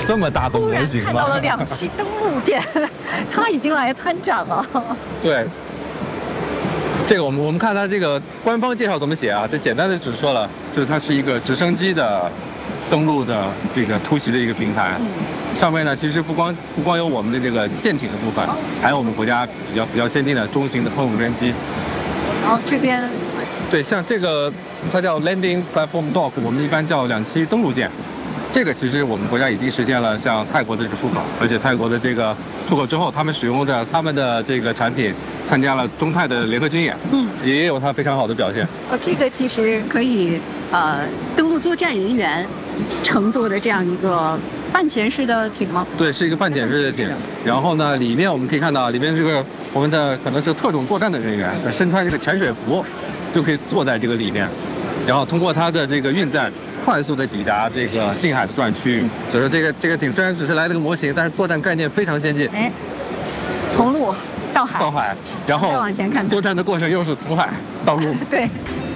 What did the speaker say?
这么大的模型看到了2栖登陆舰，他已经来参展了。 对，这个我们看它这个官方介绍怎么写啊？这简单的只说了，就是它是一个直升机的登陆的这个突袭的一个平台。上面呢，其实不光有我们的这个舰艇的部分，还有我们国家比较先进的中型的通用无人机。 然后这边， 对，像这个它叫 Landing Platform Dock， 我们一般叫2栖登陆舰。这个其实我们国家已经实现了像泰国的这个出口，而且泰国的这个出口之后，他们使用的他们的这个产品参加了中泰的联合军演，也有它非常好的表现。 这个其实可以登陆作战人员乘坐的这样一个半潜式的艇吗？ 对，是一个半潜式的艇。然后呢，里面我们可以看到，里面这个我们的可能是特种作战的人员，身穿这个潜水服，就可以坐在这个里面，然后通过它的这个运载，快速的抵达这个近海的作战区域。所以说这个艇虽然只是来了个模型，但是作战概念非常先进。 哎，从陆到海， 然后再往前看， 作战的过程又是从海到陆。 对。